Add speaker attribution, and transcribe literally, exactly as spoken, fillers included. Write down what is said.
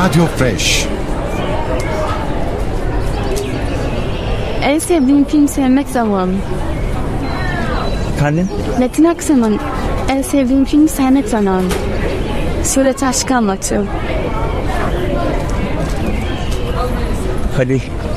Speaker 1: Radyo Fresh.
Speaker 2: En sevdiğim film Sevmek Zamanı.
Speaker 3: Efendim?
Speaker 2: Metin Aksel'in en sevdiğim film Sevmek Zamanı. Süreç aşkı anlatıyor.
Speaker 3: Hadi